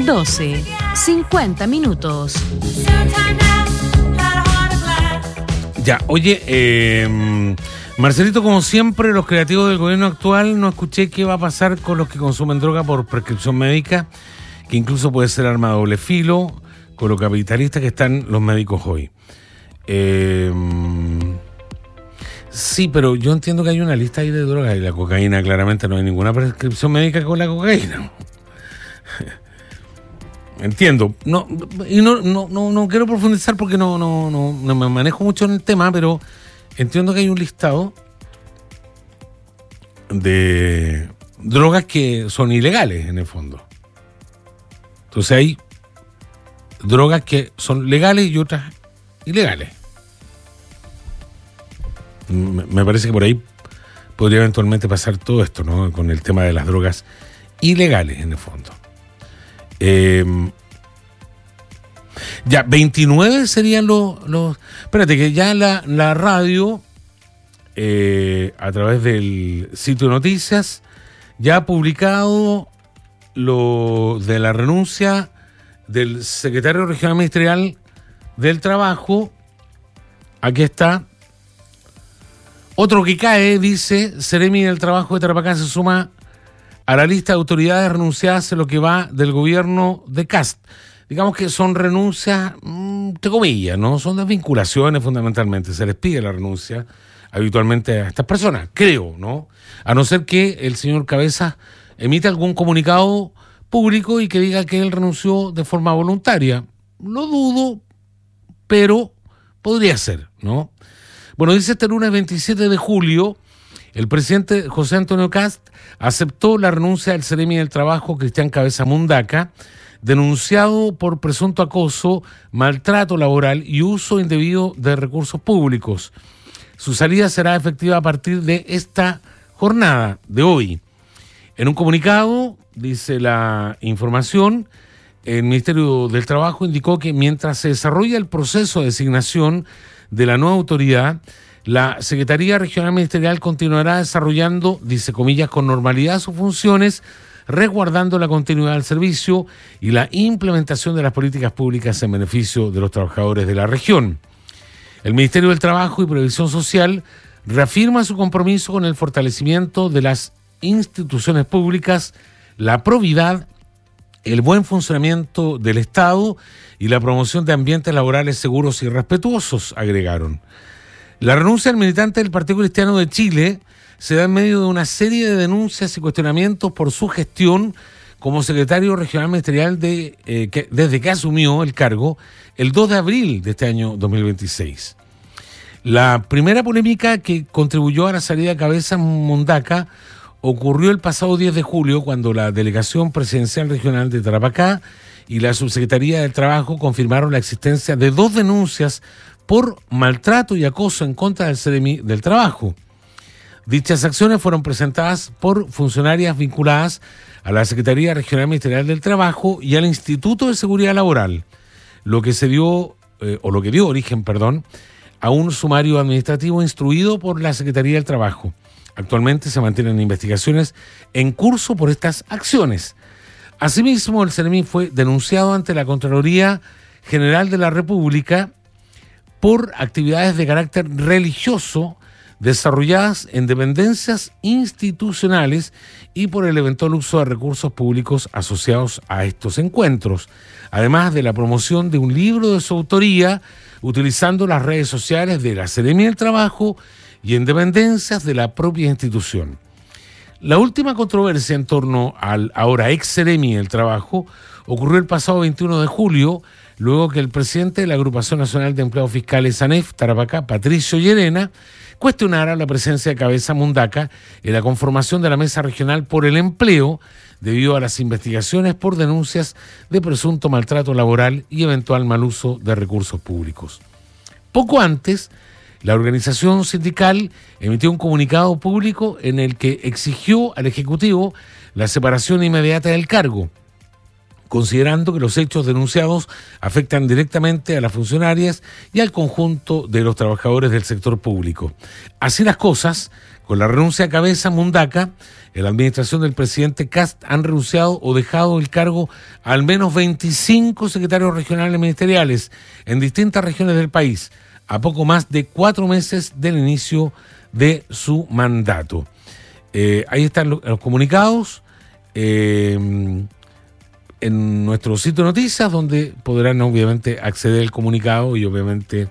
12, 50 minutos. Ya, oye, Marcelito, como siempre, los creativos del gobierno actual, no escuché qué va a pasar con los que consumen droga por prescripción médica, que incluso puede ser arma de doble filo, con lo capitalista que están los médicos hoy. Sí, pero yo entiendo que hay una lista ahí de drogas y la cocaína, claramente no hay ninguna prescripción médica con la cocaína. Entiendo. No quiero profundizar porque no me manejo mucho en el tema, pero entiendo que hay un listado de drogas que son ilegales en el fondo. Entonces hay drogas que son legales y otras ilegales. Me parece que por ahí podría eventualmente pasar todo esto, ¿no? Con el tema de las drogas ilegales en el fondo. Ya, 29 serían los... Espérate, que ya la radio, a través del sitio de noticias, ya ha publicado lo de la renuncia del secretario regional ministerial del Trabajo. Aquí está. Otro que cae, dice, Seremi del Trabajo de Tarapacá se suma a la lista de autoridades renunciadas en lo que va del gobierno de Kast. Digamos que son renuncias, entre comillas, ¿no? Son desvinculaciones fundamentalmente. Se les pide la renuncia habitualmente a estas personas, creo, ¿no? A no ser que el señor Cabezas emita algún comunicado público y que diga que él renunció de forma voluntaria. Lo dudo, pero podría ser, ¿no? Bueno, dice este lunes 27 de julio, el presidente José Antonio Kast aceptó la renuncia del Seremi del Trabajo, Cristian Cabeza Mundaca, denunciado por presunto acoso, maltrato laboral y uso indebido de recursos públicos. Su salida será efectiva a partir de esta jornada de hoy. En un comunicado, dice la información, el Ministerio del Trabajo indicó que mientras se desarrolla el proceso de designación de la nueva autoridad, la Secretaría Regional Ministerial continuará desarrollando, dice comillas, con normalidad sus funciones, resguardando la continuidad del servicio y la implementación de las políticas públicas en beneficio de los trabajadores de la región. El Ministerio del Trabajo y Previsión Social reafirma su compromiso con el fortalecimiento de las instituciones públicas, la probidad, el buen funcionamiento del Estado y la promoción de ambientes laborales seguros y respetuosos, agregaron. La renuncia del militante del Partido Cristiano de Chile se da en medio de una serie de denuncias y cuestionamientos por su gestión como secretario regional ministerial desde que asumió el cargo el 2 de abril de este año 2026. La primera polémica que contribuyó a la salida de Cabeza Mundaca ocurrió el pasado 10 de julio cuando la Delegación Presidencial Regional de Tarapacá y la Subsecretaría del Trabajo confirmaron la existencia de 2 denuncias por maltrato y acoso en contra del Seremi del Trabajo. Dichas acciones fueron presentadas por funcionarias vinculadas a la Secretaría Regional Ministerial del Trabajo y al Instituto de Seguridad Laboral, lo que dio origen, a un sumario administrativo instruido por la Secretaría del Trabajo. Actualmente se mantienen investigaciones en curso por estas acciones. Asimismo, el Seremi fue denunciado ante la Contraloría General de la República por actividades de carácter religioso desarrolladas en dependencias institucionales y por el eventual uso de recursos públicos asociados a estos encuentros, además de la promoción de un libro de su autoría utilizando las redes sociales de la Seremi del Trabajo y en dependencias de la propia institución. La última controversia en torno al ahora ex Seremi del Trabajo ocurrió el pasado 21 de julio, luego que el presidente de la Agrupación Nacional de Empleados Fiscales ANEF, Tarapacá, Patricio Llerena, cuestionara la presencia de Cabeza Mundaca en la conformación de la Mesa Regional por el Empleo debido a las investigaciones por denuncias de presunto maltrato laboral y eventual mal uso de recursos públicos. Poco antes, la organización sindical emitió un comunicado público en el que exigió al Ejecutivo la separación inmediata del cargo, considerando que los hechos denunciados afectan directamente a las funcionarias y al conjunto de los trabajadores del sector público. Así las cosas, Con la renuncia a Cabeza Mundaca, en la administración del presidente Kast han renunciado o dejado el cargo al menos 25 secretarios regionales ministeriales en distintas regiones del país, a poco más de 4 meses del inicio de su mandato. Ahí están los comunicados en nuestro sitio de noticias, donde podrán obviamente acceder al comunicado y obviamente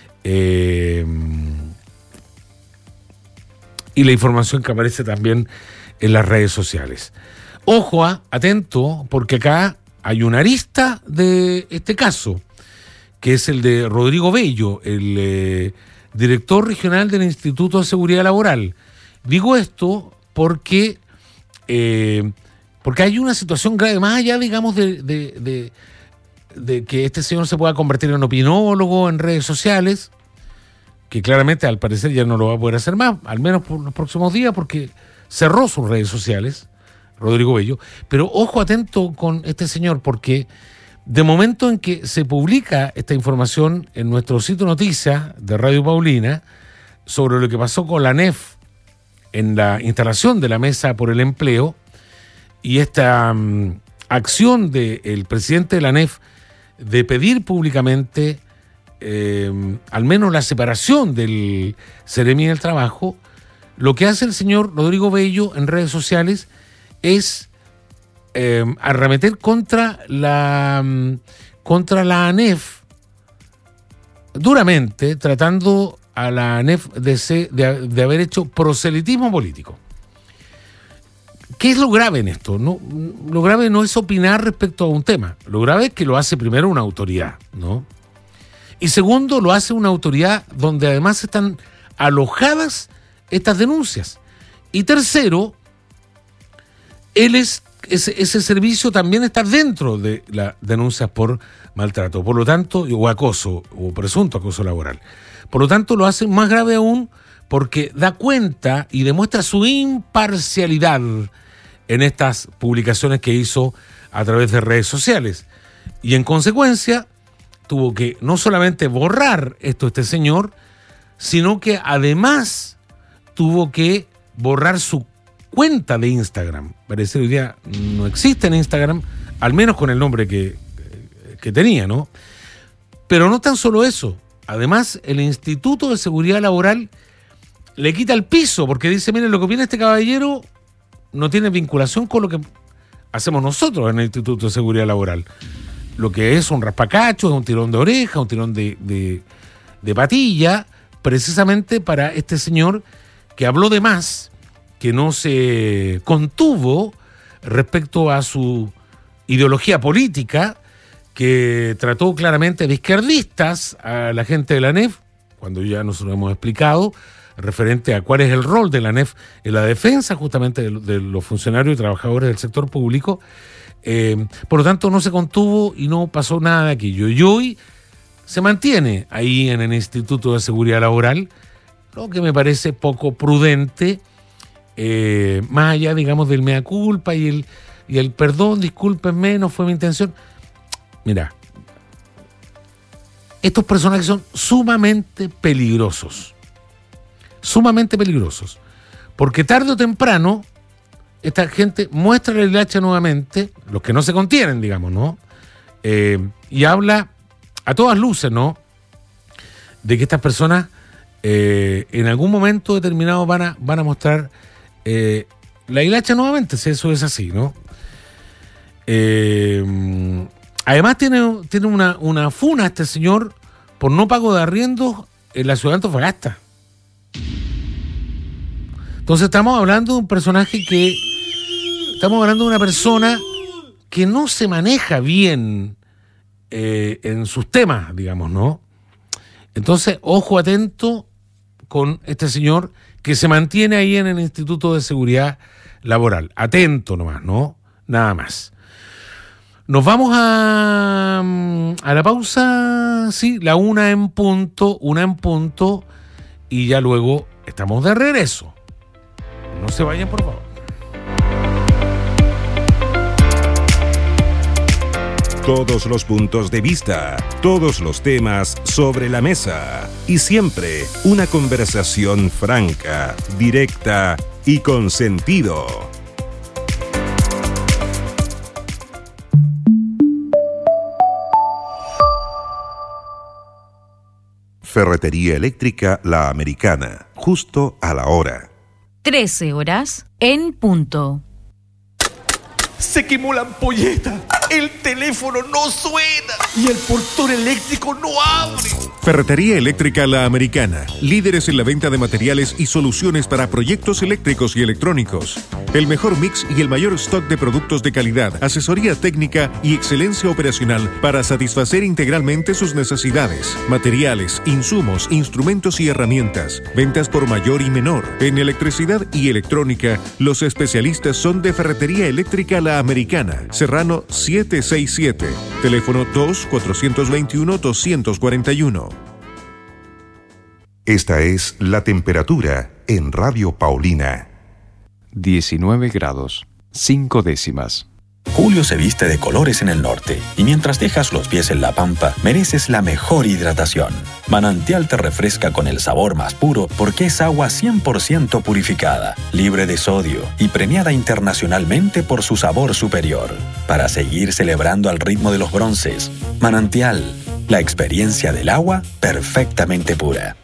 y la información que aparece también en las redes sociales. Ojo, atento, porque acá hay una arista de este caso, que es el de Rodrigo Bello, el director regional del Instituto de Seguridad Laboral. Digo esto porque hay una situación grave, más allá, digamos, de que este señor se pueda convertir en opinólogo en redes sociales, que claramente al parecer ya no lo va a poder hacer más, al menos por los próximos días, porque cerró sus redes sociales, Rodrigo Bello. Pero ojo, atento con este señor, porque de momento en que se publica esta información en nuestro sitio de noticias de Radio Paulina sobre lo que pasó con la ANEF en la instalación de la Mesa por el Empleo y esta acción del presidente de la ANEF de pedir públicamente al menos la separación del Seremi del Trabajo, lo que hace el señor Rodrigo Bello en redes sociales es arremeter contra la ANEF duramente, tratando a la ANEF de haber hecho proselitismo político. ¿Qué es lo grave en esto? No, lo grave no es opinar respecto a un tema. Lo grave es que lo hace primero una autoridad, ¿no? Y segundo, lo hace una autoridad donde además están alojadas estas denuncias. Y tercero, ese servicio también está dentro de las denuncias por maltrato, por lo tanto, o acoso, o presunto acoso laboral. Por lo tanto, lo hace más grave aún porque da cuenta y demuestra su imparcialidad en estas publicaciones que hizo a través de redes sociales. Y en consecuencia, tuvo que no solamente borrar este señor, sino que además tuvo que borrar su cuenta de Instagram. Parece que hoy día no existe en Instagram, al menos con el nombre que tenía, ¿no? Pero no tan solo eso. Además, el Instituto de Seguridad Laboral le quita el piso, porque dice, miren, lo que opina este caballero no tiene vinculación con lo que hacemos nosotros en el Instituto de Seguridad Laboral. Lo que es un raspacacho, es un tirón de oreja, un tirón de patilla, precisamente para este señor que habló de más, que no se contuvo respecto a su ideología política, que trató claramente de izquierdistas a la gente de la ANEF, cuando ya nos lo hemos explicado, referente a cuál es el rol de la ANEF en la defensa justamente de los funcionarios y trabajadores del sector público. Por lo tanto, no se contuvo y no pasó nada de aquello. Y hoy se mantiene ahí en el Instituto de Seguridad Laboral, lo que me parece poco prudente, más allá, digamos, del mea culpa y el perdón, discúlpenme, no fue mi intención. Mira, estos personajes son sumamente peligrosos, porque tarde o temprano esta gente muestra el hacha nuevamente, los que no se contienen, digamos, ¿no? Y habla a todas luces, ¿no? De que estas personas en algún momento determinado van a mostrar la hilacha nuevamente, si eso es así, ¿no? Además tiene una funa este señor por no pago de arriendos en la ciudad de Antofagasta. Entonces estamos hablando de un personaje estamos hablando de una persona que no se maneja bien en sus temas, digamos, ¿no? Entonces, ojo atento con este señor que se mantiene ahí en el Instituto de Seguridad Laboral. Atento nomás, ¿no? Nada más. Nos vamos a la pausa, sí, la 1 en punto, y ya luego estamos de regreso. No se vayan, por favor. Todos los puntos de vista, todos los temas sobre la mesa y siempre una conversación franca, directa y con sentido. Ferretería Eléctrica La Americana, justo a la hora. 13 horas en punto. Se quemó la ampolleta, el teléfono no suena y el portón eléctrico no abre. Ferretería Eléctrica La Americana, líderes en la venta de materiales y soluciones para proyectos eléctricos y electrónicos. El mejor mix y el mayor stock de productos de calidad, asesoría técnica y excelencia operacional para satisfacer integralmente sus necesidades. Materiales, insumos, instrumentos y herramientas. Ventas por mayor y menor. En electricidad y electrónica, los especialistas son de Ferretería Eléctrica La Americana, Serrano 767, teléfono 2-421-241. Esta es la temperatura en Radio Paulina. 19 grados, 5 décimas. Julio se viste de colores en el norte y mientras dejas los pies en la pampa, mereces la mejor hidratación. Manantial te refresca con el sabor más puro porque es agua 100% purificada, libre de sodio y premiada internacionalmente por su sabor superior. Para seguir celebrando al ritmo de los bronces, Manantial, la experiencia del agua perfectamente pura.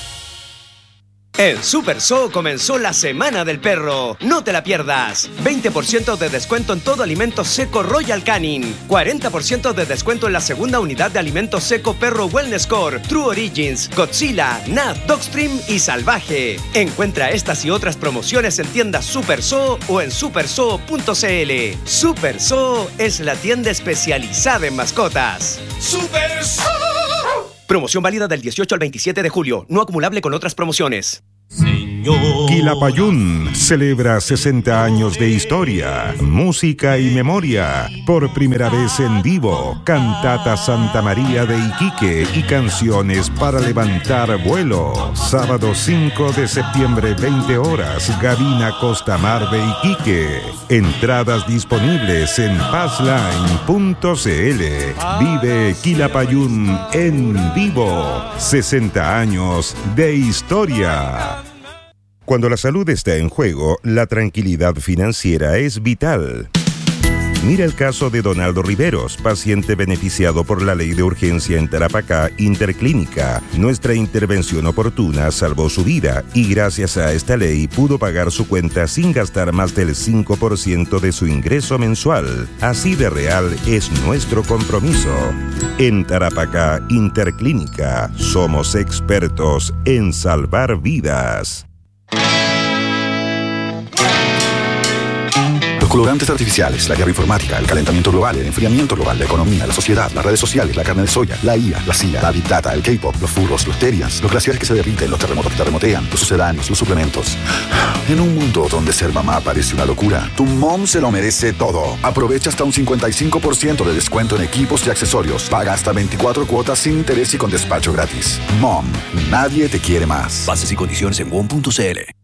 En Super Zoo comenzó la Semana del Perro. No te la pierdas. 20% de descuento en todo alimento seco Royal Canin. 40% de descuento en la segunda unidad de alimento seco Perro Wellness Core, True Origins, Godzilla, Nat, Dogstream y Salvaje. Encuentra estas y otras promociones en tiendas Super Zoo o en superzoo.cl. Super Zoo es la tienda especializada en mascotas. ¡Super Zoo! Promoción válida del 18 al 27 de julio. No acumulable con otras promociones. Quilapayún celebra 60 años de historia, música y memoria. Por primera vez en vivo, cantata Santa María de Iquique y canciones para levantar vuelo. Sábado 5 de septiembre, 20 horas, Gavina Costa Mar de Iquique. Entradas disponibles en passline.cl. Vive Quilapayún en vivo. 60 años de historia. Cuando la salud está en juego, la tranquilidad financiera es vital. Mira el caso de Donaldo Riveros, paciente beneficiado por la ley de urgencia en Tarapacá Interclínica. Nuestra intervención oportuna salvó su vida y gracias a esta ley pudo pagar su cuenta sin gastar más del 5% de su ingreso mensual. Así de real es nuestro compromiso. En Tarapacá Interclínica somos expertos en salvar vidas. Colorantes artificiales, la guerra informática, el calentamiento global, el enfriamiento global, la economía, la sociedad, las redes sociales, la carne de soya, la IA, la CIA, la Big Data, el K-pop, los furros, los terias, los glaciares que se derriten, los terremotos que terremotean, los sucedáneos, los suplementos. En un mundo donde ser mamá parece una locura, tu mom se lo merece todo. Aprovecha hasta un 55% de descuento en equipos y accesorios. Paga hasta 24 cuotas sin interés y con despacho gratis. Mom, nadie te quiere más. Bases y condiciones en WOM.cl.